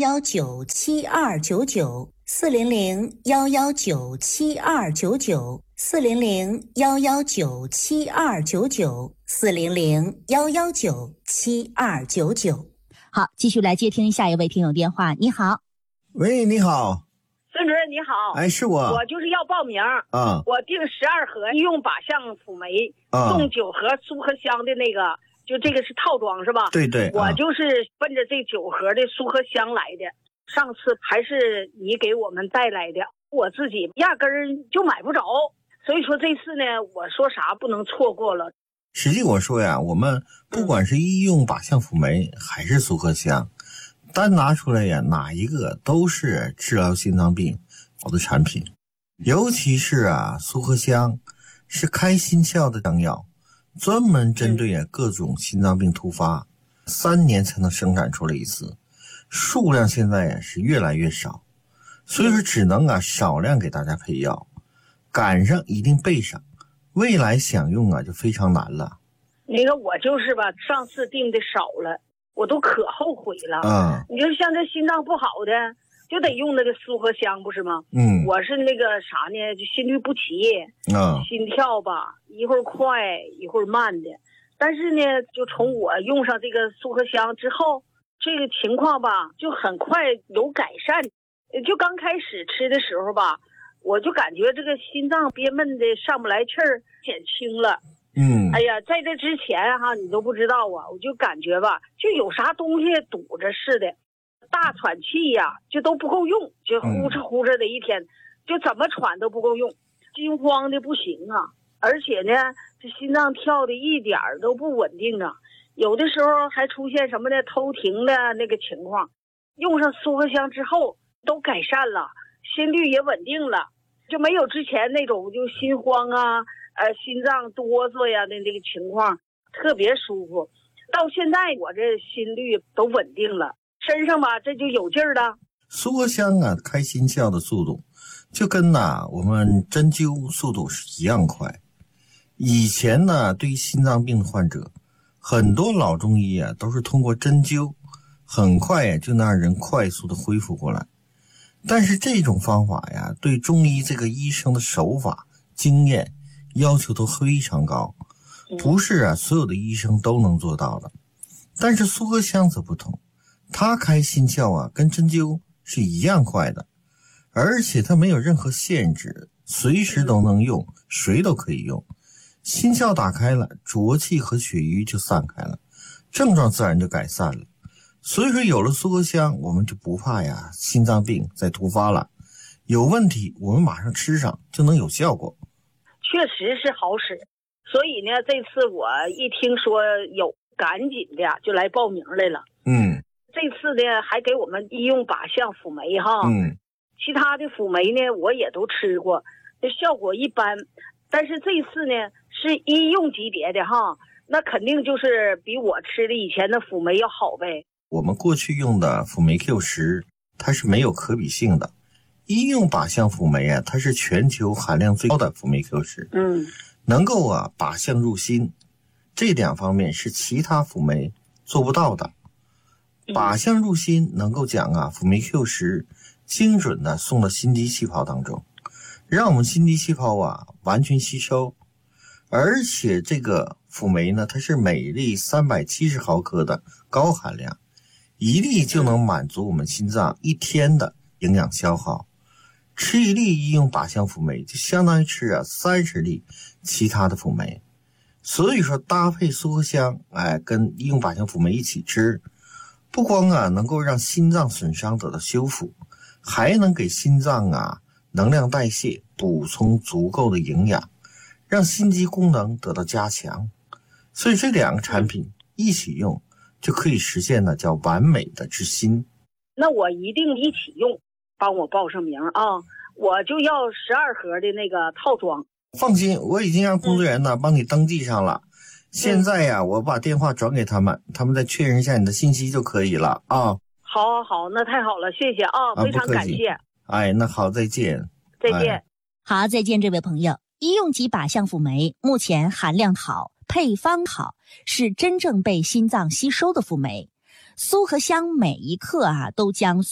400-119-7299，400-119-7299，400-119-7299。 好，继续来接听下一位听友电话。你好。 喂，你好。 孙主任你好。 哎，是我就是要报名啊。 我订12盒医用靶向辅酶，送9盒苏合香的那个，就这个是套装是吧？ 对对， 我就是奔着这9盒的苏合香来的。上次还是你给我们带来的，我自己压根儿就买不着，所以说这次呢，我说啥不能错过了。 实际我说呀，我们不管是医用靶向辅酶还是苏合香，单拿出来呀，哪一个都是治疗心脏病好的产品。尤其是苏合香是开心窍的香药，专门针对各种心脏病突发，3年才能生产出来一次，数量现在是越来越少，所以说只能少量给大家配药，赶上一定备上，未来想用就非常难了。 那个我就是吧，上次订的少了，我都可后悔了。你就像这心脏不好的，就得用那个苏合香，不是吗？我是那个啥呢，就心律不齐，心跳吧一会儿快一会儿慢的。但是呢，就从我用上这个苏合香之后，这个情况吧就很快有改善。就刚开始吃的时候吧，我就感觉这个心脏憋闷的上不来气儿减轻了。哎呀，在这之前你都不知道我就感觉吧，就有啥东西堵着似的，大喘气呀，就都不够用，就呼哧呼哧的一天，就怎么喘都不够用，惊慌的不行啊。而且呢，这心脏跳的一点都不稳定啊，有的时候还出现什么的偷停的那个情况。用上苏合香之后都改善了，心率也稳定了，就没有之前那种就心慌心脏哆嗦呀的那个情况，特别舒服。到现在我这心率都稳定了，身上吧这就有劲儿了。 苏合香开心窍的速度就跟我们针灸速度是一样快。以前对于心脏病患者，很多老中医都是通过针灸很快就能让人快速的恢复过来。但是这种方法对中医这个医生的手法经验要求都非常高，不是所有的医生都能做到的。但是苏合香则不同，它开心窍跟针灸是一样快的，而且它没有任何限制，随时都能用，谁都可以用。心窍打开了，浊气和血瘀就散开了，症状自然就改善了。所以说有了苏合香，我们就不怕心脏病再突发了，有问题我们马上吃上就能有效果。 确实是好使，所以呢这次我一听说有，赶紧的就来报名来了。这次呢还给我们医用靶向辅酶其他的辅酶呢我也都吃过，这效果一般。但是这次呢是医用级别的那肯定就是比我吃的以前的辅酶要好呗。 我们过去用的辅酶 Q10 它是没有可比性的，医用靶向辅酶它是全球含量最高的辅酶 Q10，能够靶向入心，这2方面是其他辅酶做不到的。靶向入心能够将辅酶 Q10 精准的送到心肌细胞当中，让我们心肌细胞完全吸收。而且这个辅酶呢，它是每粒370毫克的高含量，1粒就能满足我们心脏1天的营养消耗。吃1粒医用靶向辅酶就相当于吃30粒其他的辅酶。所以说搭配苏合香跟医用靶向辅酶一起吃，不光能够让心脏损伤得到修复，还能给心脏能量代谢补充足够的营养，让心肌功能得到加强。所以这2个产品一起用，就可以实现叫完美的治心。 那我一定一起用，帮我报上名我就要12盒的那个套装。 放心，我已经让工作人员帮你登记上了。现在我把电话转给他们，他们再确认一下你的信息就可以了好，那太好了，谢谢非常感谢。 那好，再见。 再见。 好，再见，这位朋友。医用级靶向辅酶目前含量好，配方好，是真正被心脏吸收的辅酶。苏合香每一克都将